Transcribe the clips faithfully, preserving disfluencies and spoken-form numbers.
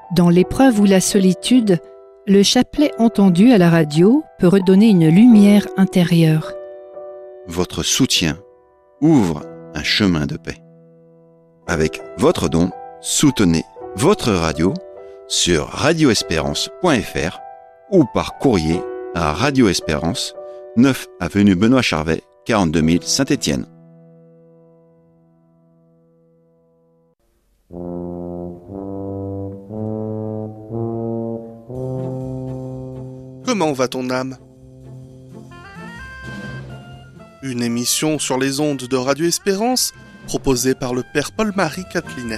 Dans l'épreuve ou la solitude, le chapelet entendu à la radio peut redonner une lumière intérieure. Votre soutien ouvre un chemin de paix. Avec votre don, soutenez votre radio sur radio espérance point f r ou par courrier à Radio Espérance, neuf avenue Benoît Charvet, quarante-deux mille Saint-Étienne. Comment va ton âme ? Une émission sur les ondes de Radio Espérance, proposée par le Père Paul-Marie Catelinet.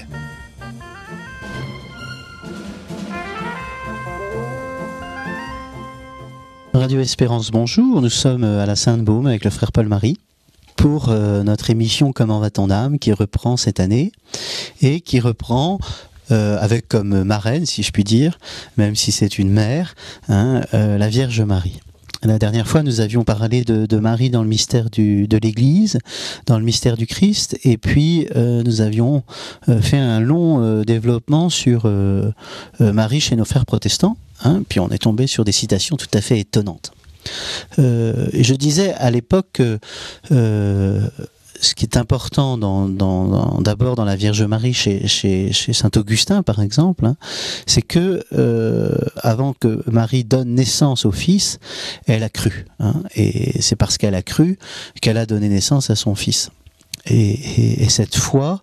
Radio Espérance, bonjour, nous sommes à la Sainte-Baume avec le frère Paul-Marie pour euh, notre émission Comment va ton âme qui reprend cette année et qui reprend euh, avec comme marraine, si je puis dire, même si c'est une mère, hein, euh, la Vierge Marie. La dernière fois, nous avions parlé de, de Marie dans le mystère du, de l'Église, dans le mystère du Christ, et puis euh, nous avions euh, fait un long euh, développement sur euh, euh, Marie chez nos frères protestants, hein, puis on est tombé sur des citations tout à fait étonnantes. Euh, et je disais à l'époque que euh, ce qui est important dans, dans, dans, d'abord dans la Vierge Marie chez, chez, chez saint Augustin par exemple, hein, c'est que euh, avant que Marie donne naissance au Fils, elle a cru, hein, et c'est parce qu'elle a cru qu'elle a donné naissance à son Fils. Et, et, et cette foi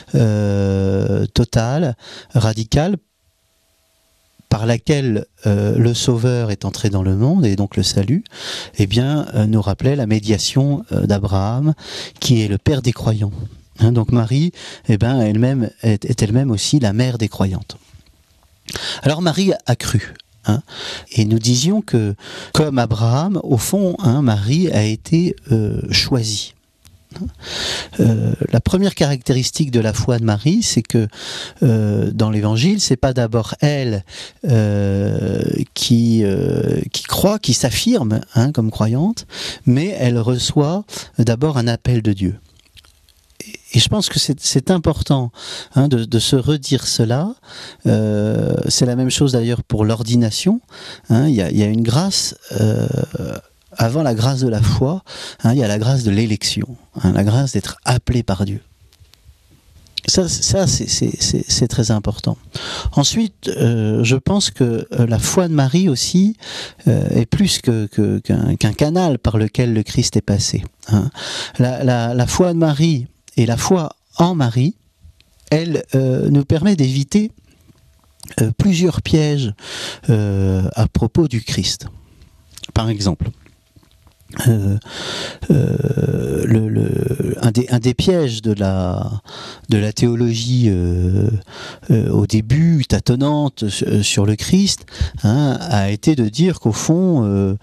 euh, totale, radicale, par laquelle euh, le Sauveur est entré dans le monde, et donc le salut, eh bien, euh, nous rappelait la médiation euh, d'Abraham, qui est le père des croyants. Hein, donc Marie, eh ben, elle-même est, est elle-même aussi la mère des croyantes. Alors Marie a cru. Hein, et nous disions que, comme Abraham, au fond, hein, Marie a été euh, choisie. Euh, la première caractéristique de la foi de Marie, c'est que euh, dans l'Évangile, c'est pas d'abord elle euh, qui euh, qui croit, qui s'affirme, hein, comme croyante, mais elle reçoit d'abord un appel de Dieu. Et je pense que c'est, c'est important, hein, de, de se redire cela. Euh, c'est la même chose d'ailleurs pour l'ordination. Hein, il y a, il y a une grâce. Euh, Avant la grâce de la foi, hein, il y a la grâce de l'élection, hein, la grâce d'être appelé par Dieu. Ça, ça c'est, c'est, c'est, c'est très important. Ensuite, euh, je pense que euh, la foi de Marie aussi euh, est plus que, que, qu'un, qu'un canal par lequel le Christ est passé. Hein. La, la, la foi de Marie et la foi en Marie, elle euh, nous permet d'éviter euh, plusieurs pièges euh, à propos du Christ. Par exemple, Euh, euh, le, le, un, des, un des pièges de la, de la théologie euh, euh, au début tâtonnante euh, sur le Christ, hein, a été de dire qu'au fond euh,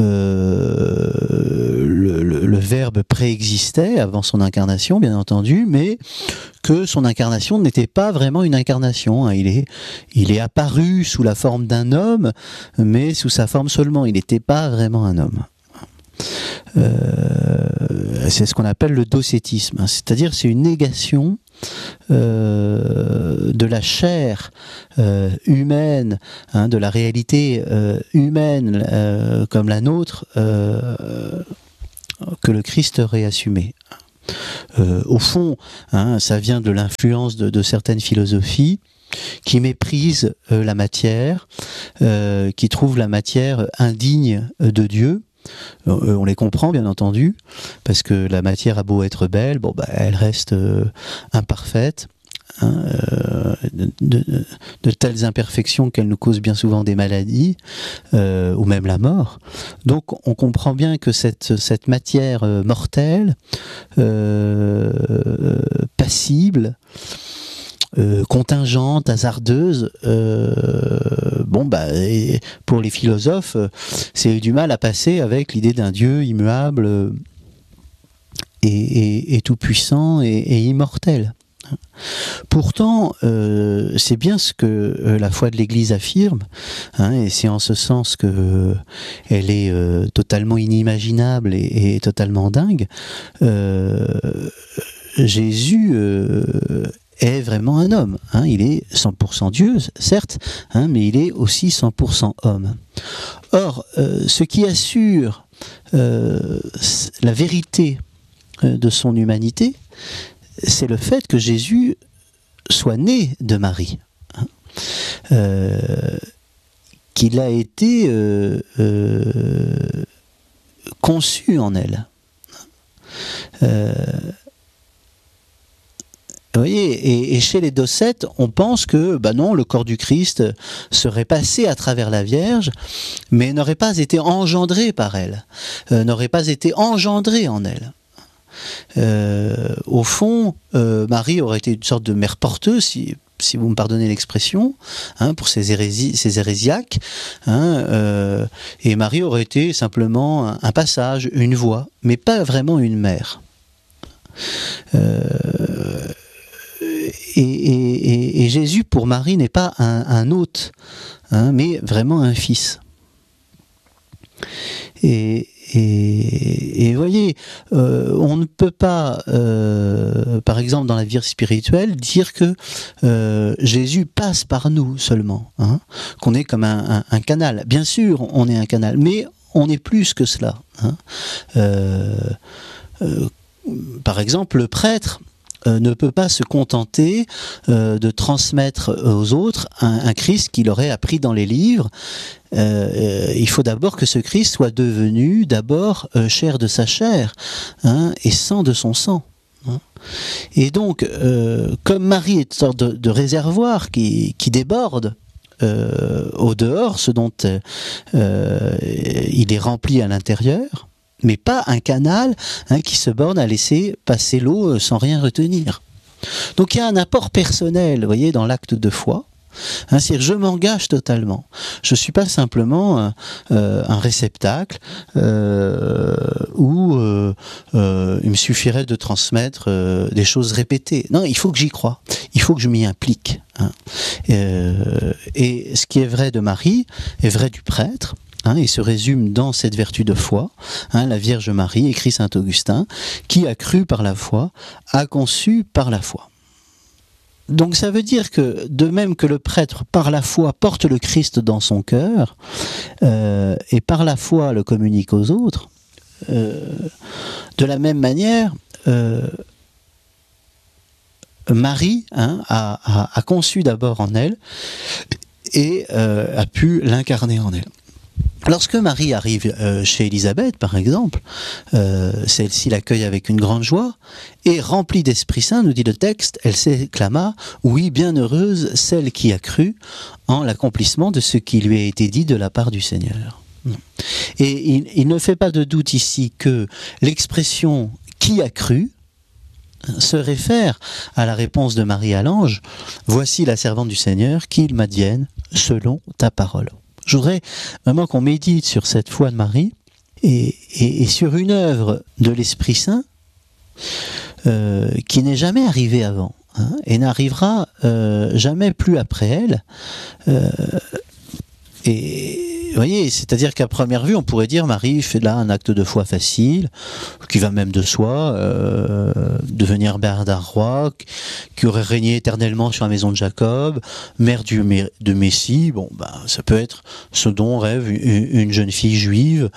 euh, le, le, le Verbe préexistait avant son incarnation, bien entendu, mais que son incarnation n'était pas vraiment une incarnation. Hein. Il est, il est apparu sous la forme d'un homme, mais sous sa forme seulement. Il n'était pas vraiment un homme. Euh, c'est ce qu'on appelle le docétisme, hein, c'est-à-dire c'est une négation euh, de la chair euh, humaine, hein, de la réalité euh, humaine euh, comme la nôtre euh, que le Christ aurait assumé. Euh, au fond, hein, ça vient de l'influence de, de certaines philosophies qui méprisent euh, la matière, euh, qui trouvent la matière indigne de Dieu. On les comprend bien entendu, parce que la matière a beau être belle, bon bah elle reste euh, imparfaite, hein, euh, de, de, de telles imperfections qu'elle nous cause bien souvent des maladies euh, ou même la mort. Donc on comprend bien que cette, cette matière euh, mortelle, euh, passible, Euh, contingente, hasardeuse, euh, bon bah et pour les philosophes, euh, c'est du mal à passer avec l'idée d'un Dieu immuable euh, et, et, et tout puissant et, et immortel. Pourtant, euh, c'est bien ce que euh, la foi de l'Église affirme, hein, et c'est en ce sens que euh, elle est euh, totalement inimaginable et, et totalement dingue. Euh, Jésus euh, est vraiment un homme. Hein. Il est cent pour cent Dieu, certes, hein, mais il est aussi cent pour cent homme. Or, euh, ce qui assure euh, la vérité euh, de son humanité, c'est le fait que Jésus soit né de Marie. Hein. Euh, qu'il a été euh, euh, conçu en elle. Euh, vous voyez, et, et chez les Docètes, on pense que bah non, le corps du Christ serait passé à travers la Vierge, mais n'aurait pas été engendré par elle, euh, n'aurait pas été engendré en elle. Euh, au fond, euh, Marie aurait été une sorte de mère porteuse, si, si vous me pardonnez l'expression, hein, pour ces, hérésies, ces hérésiaques, hein, euh, et Marie aurait été simplement un, un passage, une voix, mais pas vraiment une mère. Euh, et, et, et Jésus, pour Marie, n'est pas un, un hôte, hein, mais vraiment un fils. Et Et vous voyez, euh, on ne peut pas, euh, par exemple dans la vie spirituelle, dire que euh, Jésus passe par nous seulement, hein, qu'on est comme un, un, un canal. Bien sûr, on est un canal, mais on est plus que cela. Hein. Euh, euh, par exemple, le prêtre euh, ne peut pas se contenter euh, de transmettre aux autres un, un Christ qu'il aurait appris dans les livres. Euh, il faut d'abord que ce Christ soit devenu d'abord euh, chair de sa chair, hein, et sang de son sang. Hein. Et donc, euh, comme Marie est une sorte de, de réservoir qui, qui déborde euh, au dehors, ce dont euh, il est rempli à l'intérieur, mais pas un canal, hein, qui se borne à laisser passer l'eau sans rien retenir. Donc il y a un apport personnel, vous voyez, dans l'acte de foi. Hein, c'est-à-dire, je m'engage totalement. Je ne suis pas simplement euh, euh, un réceptacle euh, où euh, euh, il me suffirait de transmettre euh, des choses répétées. Non, il faut que j'y croie. Il faut que je m'y implique. Hein. Euh, et ce qui est vrai de Marie est vrai du prêtre. Hein, et se résume dans cette vertu de foi, hein, la Vierge Marie, écrit saint Augustin, qui a cru par la foi, a conçu par la foi. Donc ça veut dire que, de même que le prêtre, par la foi, porte le Christ dans son cœur, euh, et par la foi le communique aux autres, euh, de la même manière, euh, Marie hein, a, a, a conçu d'abord en elle, et euh, a pu l'incarner en elle. Lorsque Marie arrive euh, chez Élisabeth, par exemple, euh, celle-ci l'accueille avec une grande joie, et remplie d'Esprit Saint, nous dit le texte, elle s'éclama « Oui, bienheureuse celle qui a cru en l'accomplissement de ce qui lui a été dit de la part du Seigneur. » Et il, il ne fait pas de doute ici que l'expression « qui a cru » se réfère à la réponse de Marie à l'ange « Voici la servante du Seigneur, qu'il m'advienne selon ta parole. » Je voudrais vraiment qu'on médite sur cette foi de Marie et, et, et sur une œuvre de l'Esprit Saint euh, qui n'est jamais arrivée avant, hein, et n'arrivera euh, jamais plus après elle. Euh, et vous voyez, c'est-à-dire qu'à première vue, on pourrait dire Marie fait là un acte de foi facile, qui va même de soi, euh, devenir mère d'un roi, qui aurait régné éternellement sur la maison de Jacob, mère du de Messie. Bon, ben, ça peut être ce dont rêve une, une jeune fille juive,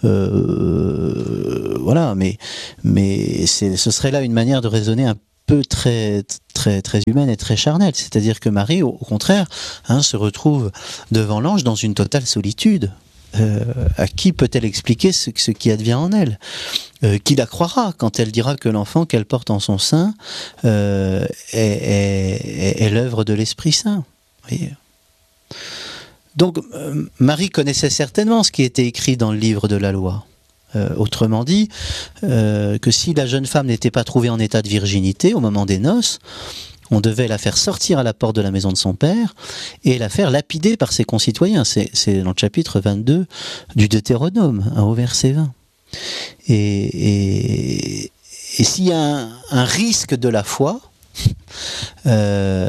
euh, voilà. Mais, mais c'est, ce serait là une manière de raisonner un peu très très très humaine et très charnelle, c'est-à-dire que Marie, au contraire, hein, se retrouve devant l'ange dans une totale solitude. Euh, à qui peut-elle expliquer ce, ce qui advient en elle? euh, Qui la croira quand elle dira que l'enfant qu'elle porte en son sein euh, est, est, est l'œuvre de l'Esprit Saint? Vous voyez. Donc euh, Marie connaissait certainement ce qui était écrit dans le livre de la loi. Euh, autrement dit, euh, que si la jeune femme n'était pas trouvée en état de virginité au moment des noces, on devait la faire sortir à la porte de la maison de son père et la faire lapider par ses concitoyens. C'est, c'est dans le chapitre vingt-deux du Deutéronome, hein, au verset vingt. Et, et, et s'il y a un, un risque de la foi, euh,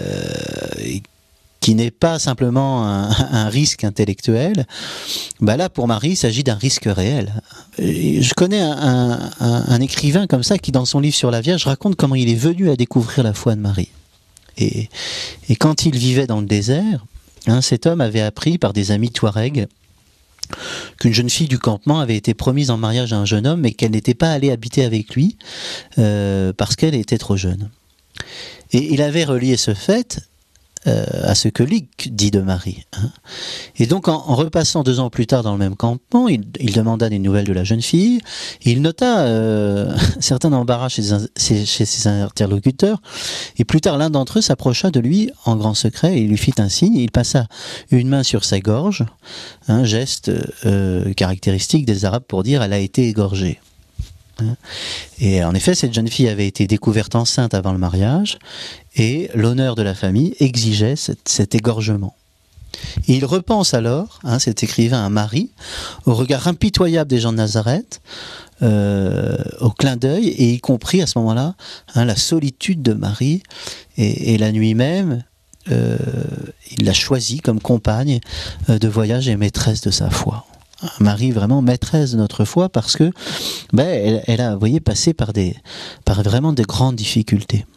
qui n'est pas simplement un, un risque intellectuel, bah là pour Marie il s'agit d'un risque réel. Et je connais un, un, un écrivain comme ça qui dans son livre sur la Vierge raconte comment il est venu à découvrir la foi de Marie. Et, et quand il vivait dans le désert, hein, cet homme avait appris par des amis touaregs qu'une jeune fille du campement avait été promise en mariage à un jeune homme, mais qu'elle n'était pas allée habiter avec lui euh, parce qu'elle était trop jeune. Et il avait relié ce fait euh, à ce que Luc dit de Marie. Hein. Et donc, en, en repassant deux ans plus tard dans le même campement, il, il demanda des nouvelles de la jeune fille. Il nota euh, certain embarras chez ses, chez ses interlocuteurs. Et plus tard, l'un d'entre eux s'approcha de lui en grand secret et il lui fit un signe. Et il passa une main sur sa gorge, un geste euh, caractéristique des Arabes pour dire « elle a été égorgée ». Et en effet, cette jeune fille avait été découverte enceinte avant le mariage et l'honneur de la famille exigeait cet, cet égorgement. Et il repense alors, hein, cet écrivain à Marie, au regard impitoyable des gens de Nazareth, euh, au clin d'œil, et y compris à ce moment-là, hein, la solitude de Marie, et, et la nuit même, euh, il l'a choisie comme compagne euh, de voyage et maîtresse de sa foi. Marie vraiment maîtresse de notre foi parce que ben, elle, elle a, vous voyez, passé par, des, par vraiment de grandes difficultés.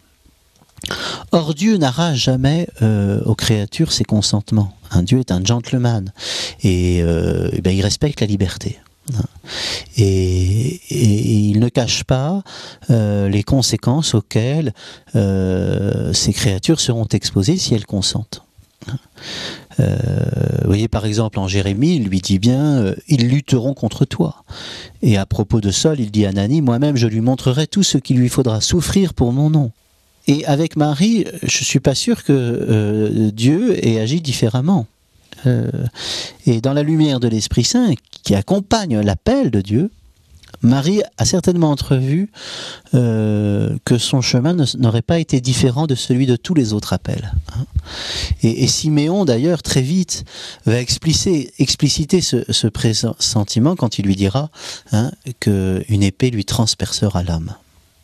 Or Dieu n'arrache jamais euh, aux créatures ses consentements. Hein, Dieu est un gentleman et, euh, et ben, il respecte la liberté. Hein. Et, et, et il ne cache pas euh, les conséquences auxquelles euh, ces créatures seront exposées si elles consentent. Euh, vous voyez par exemple en Jérémie, il lui dit bien euh, ils lutteront contre toi. Et à propos de Saul, il dit à Ananie, moi-même je lui montrerai tout ce qu'il lui faudra souffrir pour mon nom. Et avec Marie, je suis pas sûr que euh, Dieu ait agi différemment. Euh, et dans la lumière de l'Esprit Saint qui accompagne l'appel de Dieu, Marie a certainement entrevu euh, que son chemin ne, n'aurait pas été différent de celui de tous les autres appels. Hein. Et, et Siméon, d'ailleurs, très vite, va expliciter, expliciter ce, ce pressentiment quand il lui dira hein, qu'une épée lui transpercera l'âme.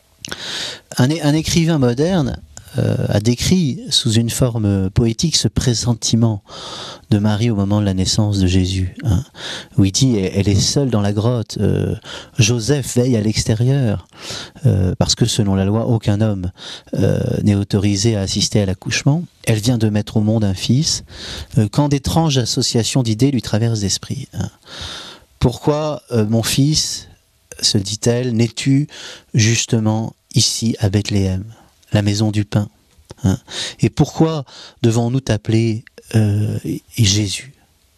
Un, un écrivain moderne euh, a décrit sous une forme poétique ce pressentiment de Marie au moment de la naissance de Jésus, hein, où il dit elle est seule dans la grotte, euh, Joseph veille à l'extérieur, euh, parce que selon la loi aucun homme euh, n'est autorisé à assister à l'accouchement. Elle vient de mettre au monde un fils, euh, quand d'étranges associations d'idées lui traversent l'esprit. Hein. Pourquoi euh, mon fils, se dit-elle, n'es-tu justement ici à Bethléem, la maison du pain, hein? Et pourquoi devons-nous t'appeler euh, Jésus?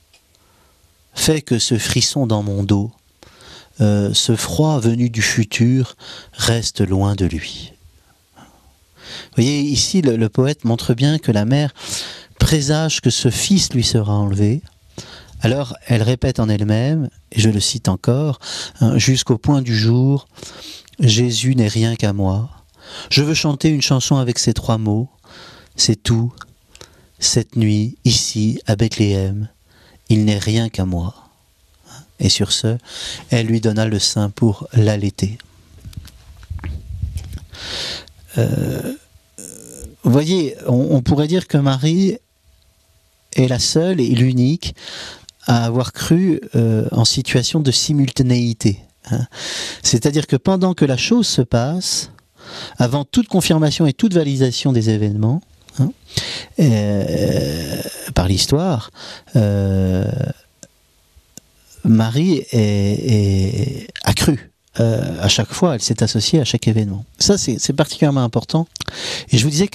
Fais que ce frisson dans mon dos, euh, ce froid venu du futur, reste loin de lui. Vous voyez, ici, le, le poète montre bien que la mère présage que ce fils lui sera enlevé. Alors, elle répète en elle-même, et je le cite encore, hein, jusqu'au point du jour, Jésus n'est rien qu'à moi. Je veux chanter une chanson avec ces trois mots. C'est tout. Cette nuit, ici, à Bethléem, il n'est rien qu'à moi. Et sur ce, elle lui donna le sein pour l'allaiter. Euh, vous voyez, on, on pourrait dire que Marie est la seule et l'unique à avoir cru euh, en situation de simultanéité. Hein. C'est-à-dire que pendant que la chose se passe, avant toute confirmation et toute validation des événements, hein, euh, par l'histoire, euh, Marie est, est, a cru. Euh, à chaque fois, elle s'est associée à chaque événement. Ça, c'est, c'est particulièrement important. Et je vous disais